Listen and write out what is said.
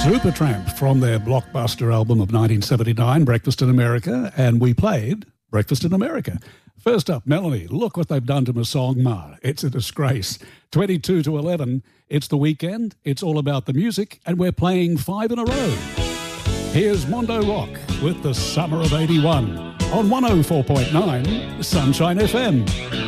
Supertramp from their blockbuster album of 1979, Breakfast in America, and we played Breakfast in America. First up, Melanie, look what they've done to my song, Ma. It's a disgrace. 22 to 11, it's the weekend, it's all about the music, and we're playing 5 in a row. Here's Mondo Rock with the Summer of 81 on 104.9 Sunshine FM.